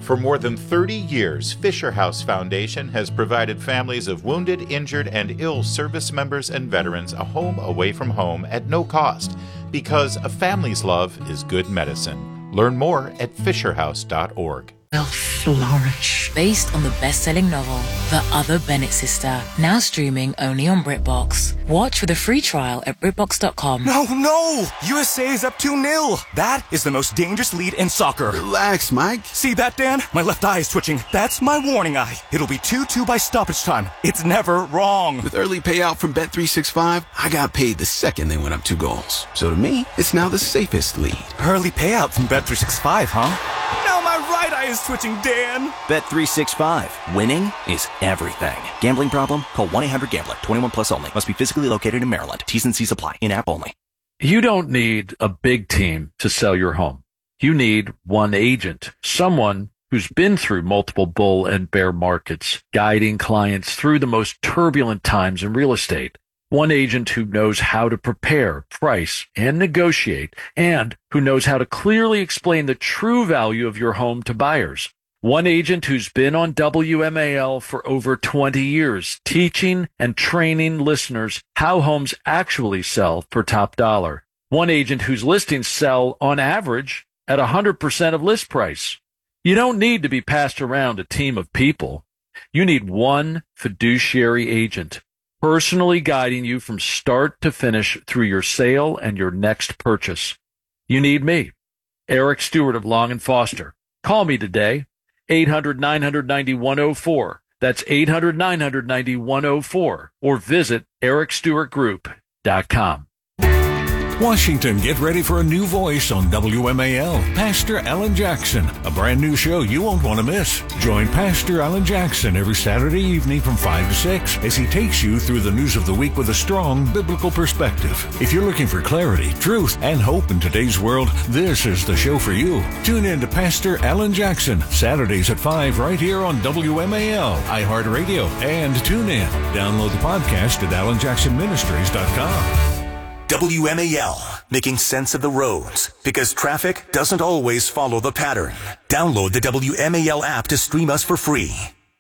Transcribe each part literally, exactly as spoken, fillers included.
For more than thirty years, Fisher House Foundation has provided families of wounded, injured, and ill service members and veterans a home away from home at no cost, because a family's love is good medicine. Learn more at fisher house dot org. Will flourish. Based on the best-selling novel, The Other Bennett Sister, now streaming only on BritBox. Watch with a free trial at britbox dot com. No, no! U S A is up two nil. That is the most dangerous lead in soccer. Relax, Mike. See that, Dan? My left eye is twitching. That's my warning eye. It'll be two two by stoppage time. It's never wrong. With early payout from Bet three sixty-five, I got paid the second they went up two goals. So to me, it's now the safest lead. Early payout from Bet three sixty-five, huh? Now my right eye is twitching, Dan. Bet three sixty-five. Winning is everything. Gambling problem? Call one eight hundred gambler. twenty-one plus only. Must be physically located in Maryland. T's and C's apply. In-app only. You don't need a big team to sell your home. You need one agent, someone who's been through multiple bull and bear markets, guiding clients through the most turbulent times in real estate. One agent who knows how to prepare, price, and negotiate, and who knows how to clearly explain the true value of your home to buyers. One agent who's been on W M A L for over twenty years, teaching and training listeners how homes actually sell for top dollar. One agent whose listings sell on average at one hundred percent of list price. You don't need to be passed around a team of people. You need one fiduciary agent, personally guiding you from start to finish through your sale and your next purchase. You need me, Eric Stewart of Long and Foster. Call me today, eight hundred, nine ninety, one oh four. That's eight hundred, nine ninety, one oh four. Or visit eric stewart group dot com. Washington, get ready for a new voice on W M A L, Pastor Alan Jackson, a brand new show you won't want to miss. Join Pastor Alan Jackson every Saturday evening from five to six as he takes you through the news of the week with a strong biblical perspective. If you're looking for clarity, truth, and hope in today's world, this is the show for you. Tune in to Pastor Alan Jackson, Saturdays at five right here on W M A L, iHeartRadio, and tune in. Download the podcast at alan jackson ministries dot com. W M A L, making sense of the roads, because traffic doesn't always follow the pattern. Download the W M A L app to stream us for free.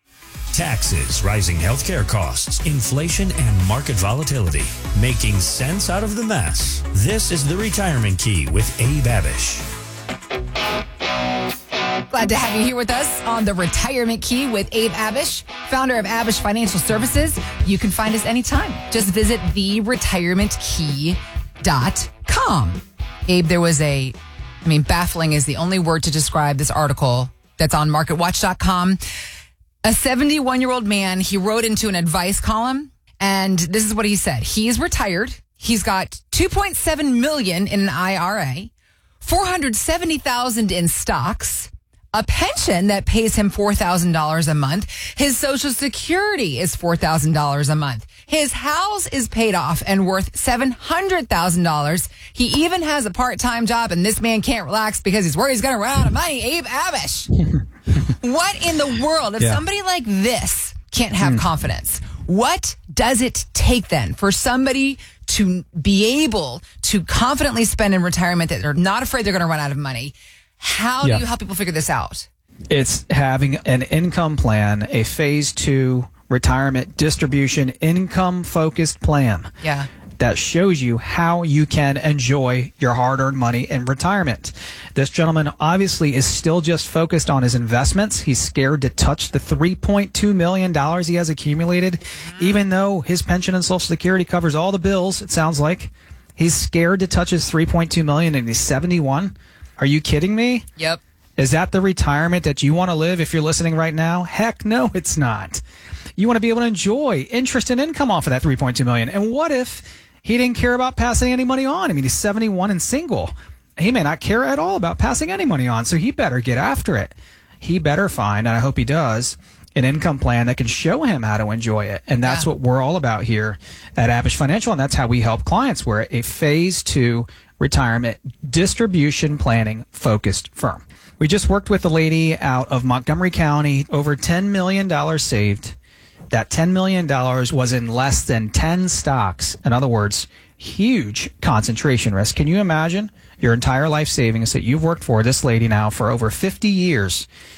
Taxes, rising healthcare costs, inflation, and market volatility. Making sense out of the mess. This is The Retirement Key with Abe Abish. Glad to have you here with us on The Retirement Key with Abe Abish, founder of Abish Financial Services. You can find us anytime. Just visit the retirement key dot com. Abe, there was a, I mean, baffling is the only word to describe this article that's on market watch dot com. A seventy-one-year-old man, he wrote into an advice column, and this is what he said. He's retired. He's got two point seven million dollars in an I R A, four hundred seventy thousand dollars in stocks, a pension that pays him four thousand dollars a month. His Social Security is four thousand dollars a month. His house is paid off and worth seven hundred thousand dollars. He even has a part-time job, and this man can't relax because he's worried he's going to run out of money. Abe Abish. What in the world? If yeah. somebody like this can't have mm. confidence, what does it take then for somebody to be able to confidently spend in retirement that they're not afraid they're going to run out of money? How yeah. do you help people figure this out? It's having an income plan, a phase two retirement distribution income focused plan. Yeah. That shows you how you can enjoy your hard-earned money in retirement. This gentleman obviously is still just focused on his investments. He's scared to touch the three point two million dollars he has accumulated, mm-hmm. even though his pension and Social Security covers all the bills, it sounds like. He's scared to touch his three point two million dollars, and he's seventy-one. Are you kidding me? Yep. Is that the retirement that you want to live if you're listening right now? Heck no, it's not. You want to be able to enjoy interest and income off of that three point two million dollars. And what if he didn't care about passing any money on? I mean, he's seventy-one and single. He may not care at all about passing any money on, so he better get after it. He better find, and I hope he does, an income plan that can show him how to enjoy it. And that's yeah. what we're all about here at Abish Financial, and that's how we help clients. We're a phase two retirement distribution planning focused firm. We just worked with a lady out of Montgomery County, over ten million dollars saved. That ten million dollars was in less than ten stocks. In other words, huge concentration risk. Can you imagine your entire life savings that you've worked for, this lady now for over fifty years,